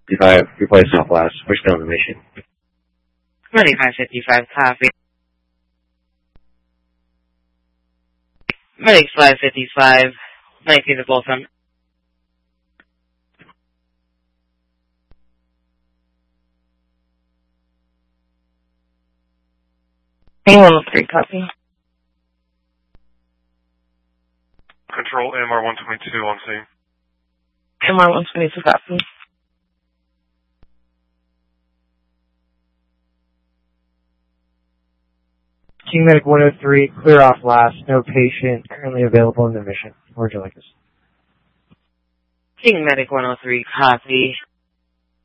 55, replace off last. We're still on the mission. Medic 555, copy. Medic 555, 19 to Bolton. A103, copy. Control MR122 on scene. MR122, copy. King Medic 103, clear off last. No patient currently available in the mission. Where'd you like us? King Medic 103, copy.